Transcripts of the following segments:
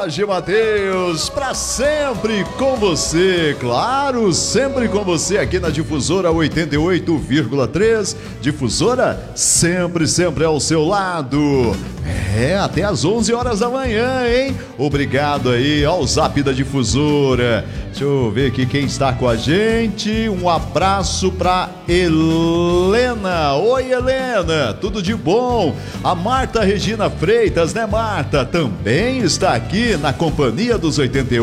Jorge Mateus, para sempre com você, claro, sempre com você aqui na Difusora 88,3, Difusora sempre ao seu lado. Até às 11 horas da manhã, hein? Obrigado aí ao Zap da Difusora. Deixa eu ver aqui quem está com a gente. Um abraço para Helena. Oi, Helena, tudo de bom? A Marta Regina Freitas, né, Marta? Também está aqui na companhia dos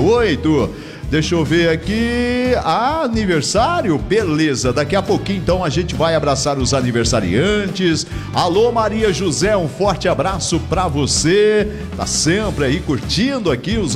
88. Deixa eu ver aqui, aniversário, beleza, daqui a pouquinho então a gente vai abraçar os aniversariantes. Alô Maria José, um forte abraço pra você, tá sempre aí curtindo aqui os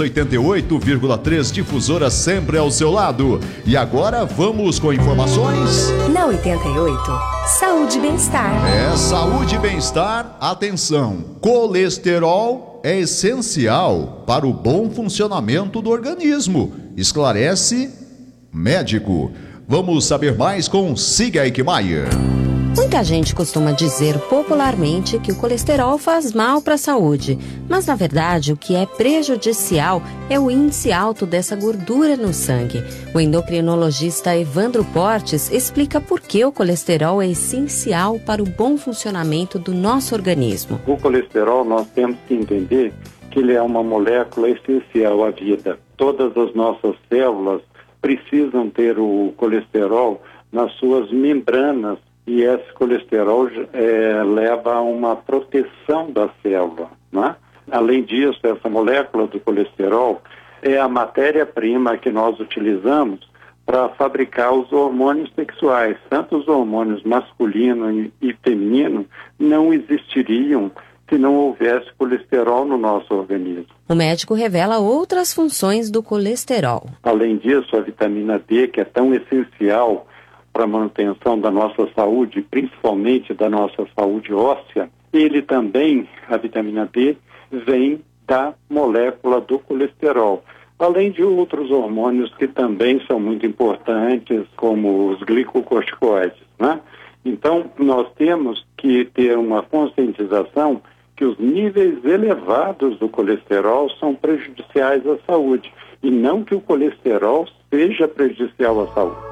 88,3 Difusora sempre ao seu lado. E agora vamos com informações? Na 88, saúde e bem-estar. Saúde e bem-estar, atenção, colesterol é essencial para o bom funcionamento do organismo, esclarece médico. Vamos saber mais com Siga Eichmeier. Muita gente costuma dizer popularmente que o colesterol faz mal para a saúde, mas na verdade o que é prejudicial é o índice alto dessa gordura no sangue. O endocrinologista Evandro Portes explica por que o colesterol é essencial para o bom funcionamento do nosso organismo. O colesterol, nós temos que entender que ele é uma molécula essencial à vida. Todas as nossas células precisam ter o colesterol nas suas membranas, e esse colesterol leva a uma proteção da célula, né? Além disso, essa molécula do colesterol é a matéria-prima que nós utilizamos para fabricar os hormônios sexuais. Tanto os hormônios masculino e feminino não existiriam se não houvesse colesterol no nosso organismo. O médico revela outras funções do colesterol. Além disso, a vitamina D, que é tão essencial para a manutenção da nossa saúde, principalmente da nossa saúde óssea, ele também, a vitamina D, vem da molécula do colesterol. Além de outros hormônios que também são muito importantes, como os glicocorticoides, né? Então, nós temos que ter uma conscientização que os níveis elevados do colesterol são prejudiciais à saúde, e não que o colesterol seja prejudicial à saúde.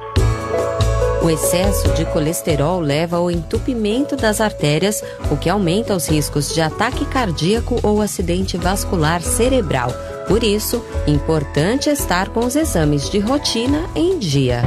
O excesso de colesterol leva ao entupimento das artérias, o que aumenta os riscos de ataque cardíaco ou acidente vascular cerebral. Por isso, importante estar com os exames de rotina em dia.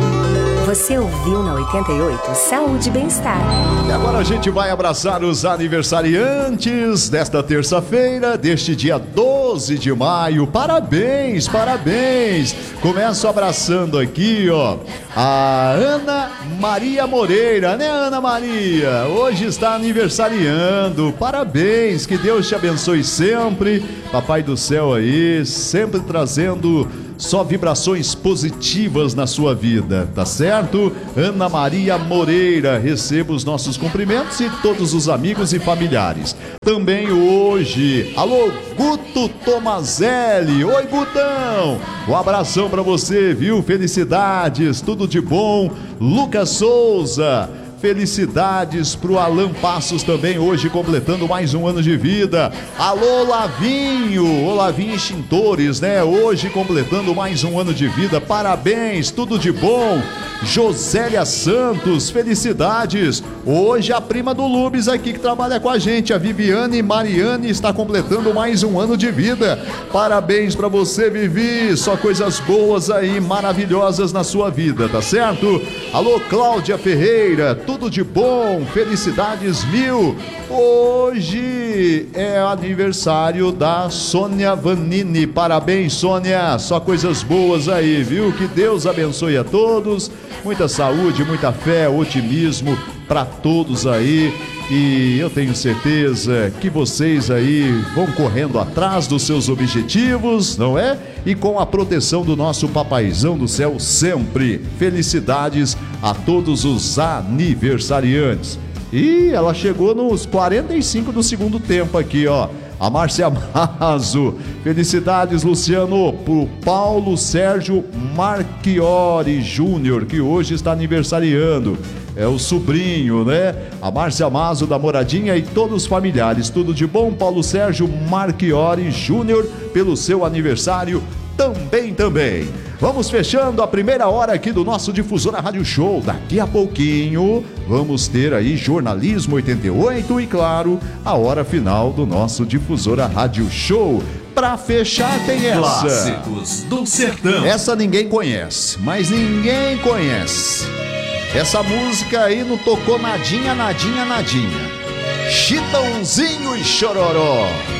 Você ouviu na 88 Saúde e Bem-Estar. E agora a gente vai abraçar os aniversariantes desta terça-feira, deste dia 12 de maio. Parabéns, parabéns! Começo abraçando aqui, ó, a Ana Maria Moreira, né, Ana Maria? Hoje está aniversariando. Parabéns, que Deus te abençoe sempre. Papai do céu aí, sempre trazendo só vibrações positivas na sua vida, tá certo? Ana Maria Moreira, receba os nossos cumprimentos e todos os amigos e familiares. Também hoje, alô, Guto Tomazelli. Oi, Gutão! Um abração pra você, viu? Felicidades, tudo de bom. Lucas Souza. Felicidades pro Alan Passos também, hoje completando mais um ano de vida. Alô, Lavinho, Lavinho Extintores, né? Hoje completando mais um ano de vida. Parabéns, tudo de bom. Josélia Santos, felicidades. Hoje a prima do Lubes aqui que trabalha com a gente, a Viviane Mariane, está completando mais um ano de vida. Parabéns pra você, Vivi. Só coisas boas aí, maravilhosas na sua vida, tá certo? Alô, Cláudia Ferreira, tudo de bom, felicidades mil. Hoje é aniversário da Sônia Vanini. Parabéns, Sônia. Só coisas boas aí, viu? Que Deus abençoe a todos. Muita saúde, muita fé, otimismo para todos aí. E eu tenho certeza que vocês aí vão correndo atrás dos seus objetivos, não é? E com a proteção do nosso papaizão do céu sempre. Felicidades a todos os aniversariantes. E ela chegou nos 45 do segundo tempo aqui, ó. A Márcia Mazo. Felicidades, Luciano, pro Paulo Sérgio Marchiori Júnior, que hoje está aniversariando. é o sobrinho, né? A Márcia Mazo da Moradinha e todos os familiares. Tudo de bom, Paulo Sérgio Marchiori Júnior, pelo seu aniversário também. Vamos fechando a primeira hora aqui do nosso Difusora Rádio Show. Daqui a pouquinho vamos ter aí Jornalismo 88 e, claro, a hora final do nosso Difusora Rádio Show. Pra fechar tem essa. Clássicos do Sertão. Essa ninguém conhece, mas ninguém conhece. Essa música aí não tocou nadinha. Chitãozinho e Chororó.